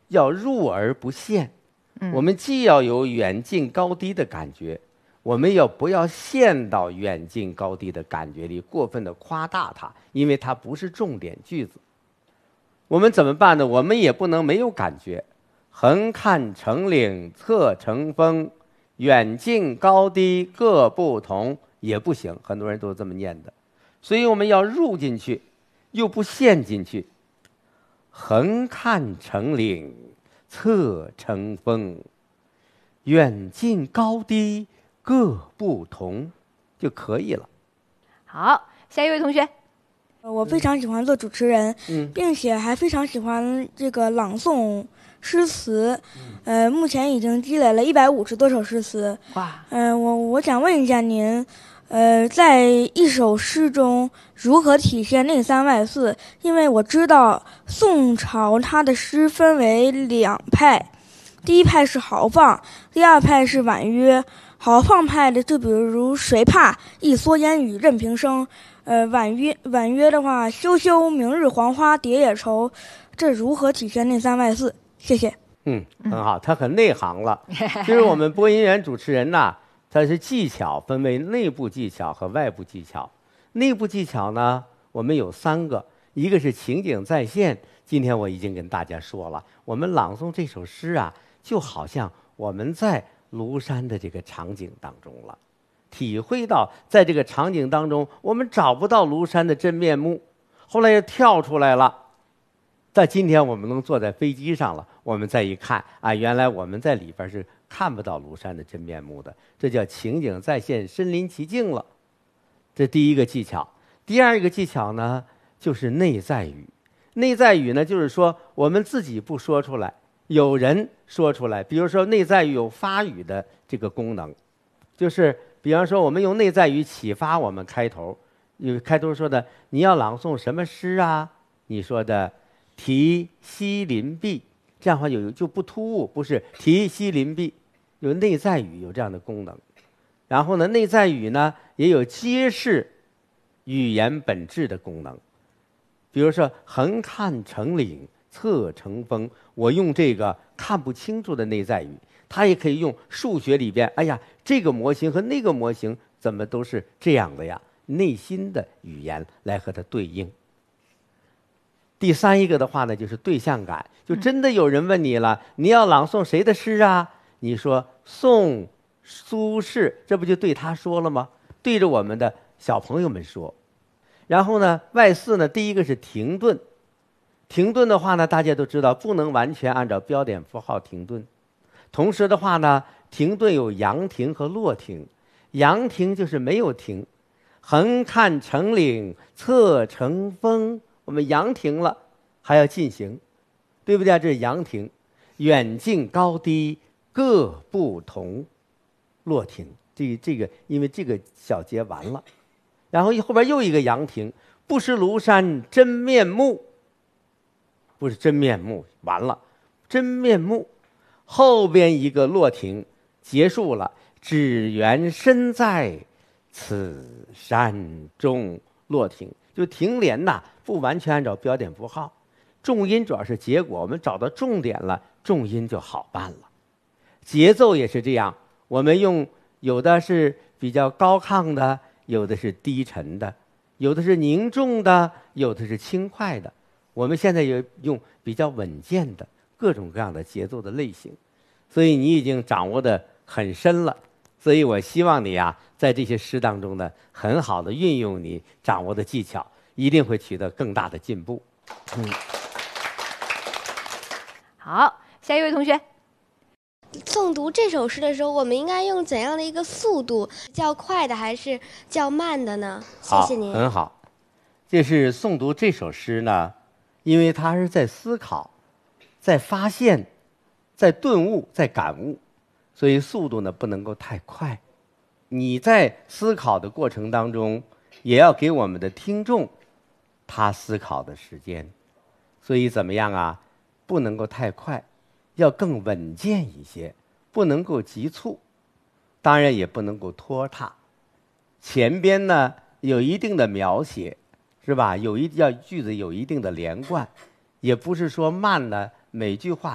要入而不陷。我们既要有远近高低的感觉，我们不要陷到远近高低的感觉里，过分的夸大它，因为它不是重点句子。我们怎么办呢？我们也不能没有感觉。横看成岭侧成峰，远近高低各不同，也不行，很多人都这么念的。所以我们要入进去，又不陷进去。横看成岭侧成峰，远近高低各不同，就可以了。 好，下一位同学。 我非常喜欢做主持人，并且还非常喜欢这个朗诵诗词，目前已经积累了150多首诗词。 哇， 我想问一下您，在一首诗中如何体现内三外四？因为我知道宋朝它的诗分为两派，第一派是豪放，第二派是婉约。豪放派的就比如谁怕一蓑烟雨任平生，婉约的话，羞羞明日黄花蝶也愁，这如何体现内三外四？谢谢。 很好，他很内行了。就是我们播音员主持人呐，他是技巧分为内部技巧和外部技巧。内部技巧呢，我们有3个，一个是情景再现。今天我已经跟大家说了，我们朗诵这首诗啊，就好像我们在庐山的这个场景当中了，体会到在这个场景当中，我们找不到庐山的真面目，后来又跳出来了。在今天我们能坐在飞机上了，我们再一看啊，原来我们在里边是看不到庐山的真面目的，这叫情景再现，身临其境了。这第一个技巧。第二个技巧呢，就是内在语。内在语呢，就是说我们自己不说出来，有人说出来。比如说内在语有发语的这个功能，就是比方说我们用内在语启发我们开头，有开头说的你要朗诵什么诗啊？你说的题西林壁，这样的话就不突兀，不是题西林壁，有内在语有这样的功能。然后呢，内在语呢也有揭示语言本质的功能。比如说横看成岭侧成峰，我用这个看不清楚的内在语，它也可以用数学里边，哎呀，这个模型和那个模型怎么都是这样的呀？内心的语言来和它对应。第三一个的话呢，就是对象感，就真的有人问你了，你要朗诵谁的诗啊？你说宋苏轼，这不就对他说了吗？对着我们的小朋友们说。然后呢，外四呢，第一个是停顿。停顿的话呢，大家都知道不能完全按照标点符号停顿。同时的话呢，停顿有扬停和落停。扬停就是没有停，横看成岭侧成峰，我们扬停了，还要进行，对不对？这是扬停。远近高低各不同，落停。这个，因为这个小节完了，然后后边又一个扬停，不识庐山真面目，不是真面目，完了，真面目，后边一个落停，结束了。只缘身在此山中，落停，就停连呐，不完全按照标点符号，重音主要是结果，我们找到重点了，重音就好办了。节奏也是这样，我们用有的是比较高亢的，有的是低沉的，有的是凝重的，有的是轻快的。我们现在也用比较稳健的各种各样的节奏的类型，所以你已经掌握得很深了。所以我希望你啊，在这些诗当中呢，很好的运用你掌握的技巧，一定会取得更大的进步。 好，下一位同学。 诵读这首诗的时候，我们应该用怎样的一个速度？较快的还是较慢的呢？谢谢您。 很好。这是诵读这首诗呢，因为它是在思考，在发现，在顿悟，在感悟，所以速度呢不能够太快。你在思考的过程当中，也要给我们的听众他思考的时间。所以怎么样啊？不能够太快，要更稳健一些，不能够急促，当然也不能够拖沓。前边呢有一定的描写，是吧？要句子有一定的连贯，也不是说慢呢每句话